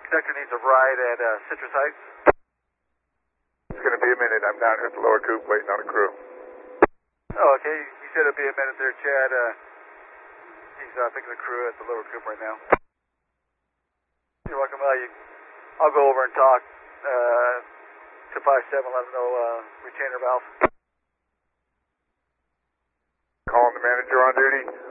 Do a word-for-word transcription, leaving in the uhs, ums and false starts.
conductor needs a ride at uh, Citrus Heights. It's going to be a minute. I'm down here at the lower coop waiting on a crew. Oh, okay. You said it'll be a minute there, Chad. Uh, he's uh, picking the crew at the lower coop right now. You're welcome. Uh, you, I'll go over and talk uh, to five seven, let them know uh, retainer valve. Calling the manager on duty.